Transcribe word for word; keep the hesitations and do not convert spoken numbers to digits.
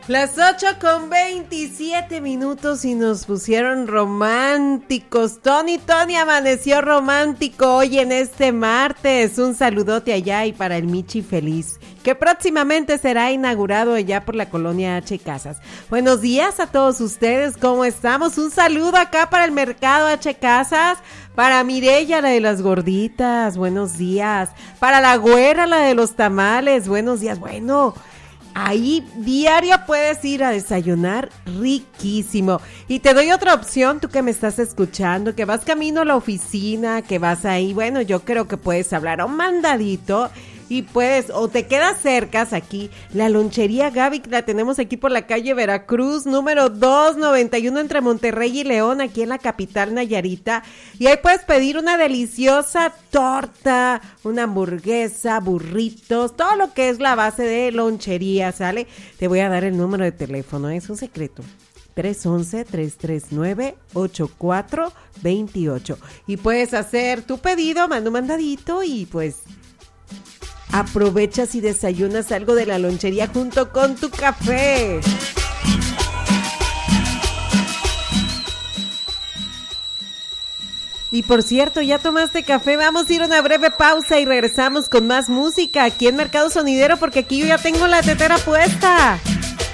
Las ocho con veintisiete minutos y nos pusieron románticos. Tony, Tony amaneció romántico hoy en este martes. Un saludote allá y para el Michi feliz, que próximamente será inaugurado allá por la colonia H. Casas. Buenos días a todos ustedes, ¿cómo estamos? Un saludo acá para el mercado H. Casas, para Mireya, la de las gorditas, buenos días. Para la güera, la de los tamales, buenos días. Bueno, ahí diario puedes ir a desayunar riquísimo. Y te doy otra opción, tú que me estás escuchando, que vas camino a la oficina, que vas ahí, bueno, yo creo que puedes hablar a un mandadito y puedes, o te quedas cercas aquí, la lonchería Gaby, la tenemos aquí por la calle Veracruz, número doscientos noventa y uno entre Monterrey y León, aquí en la capital Nayarita, y ahí puedes pedir una deliciosa torta, una hamburguesa, burritos, todo lo que es la base de lonchería, ¿sale? Te voy a dar el número de teléfono, es un secreto. tres once, tres tres nueve, ocho cuatro dos ocho. Y puedes hacer tu pedido, manda un mandadito y pues aprovechas y desayunas algo de la lonchería junto con tu café. Y por cierto, ¿ya tomaste café? Vamos a ir a una breve pausa y regresamos con más música aquí en Mercado Sonidero, porque aquí yo ya tengo la tetera puesta.